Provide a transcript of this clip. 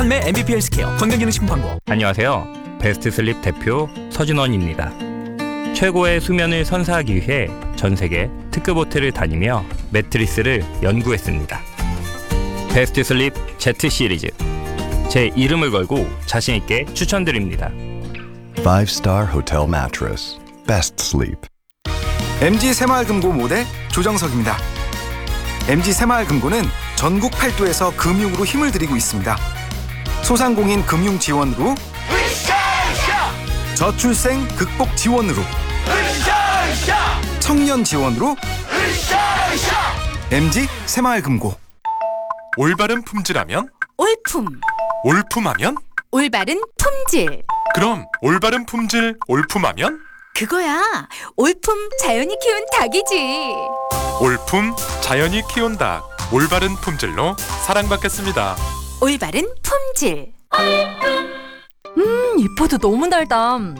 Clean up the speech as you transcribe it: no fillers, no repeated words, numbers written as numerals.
판매 MVP 헬스케어 건강기능식품 광고. 안녕하세요. 베스트 슬립 대표 서준원입니다. 최고의 수면을 선사하기 위해 전 세계 특급 호텔을 다니며 매트리스를 연구했습니다. 베스트 슬립 Z 시리즈. 제 이름을 걸고 자신 있게 추천드립니다. 5-star hotel mattress. Best sleep. MG 새마을금고 모델 조정석입니다. MG 새마을금고는 전국 8도에서 금융으로 힘을 드리고 있습니다. 소상공인 금융 지원으로, 저출생 극복 지원으로, 청년 지원으로, MG 새마을금고. 올바른 품질하면? 올품, 올품하면? 올바른 품질. 그럼 올바른 품질 올품하면? 그거야. 올품 자연이 키운 닭이지. 올품 자연이 키운 닭. 올바른 품질로 사랑받겠습니다. 올바른 품질. 잎어도 너무 달다.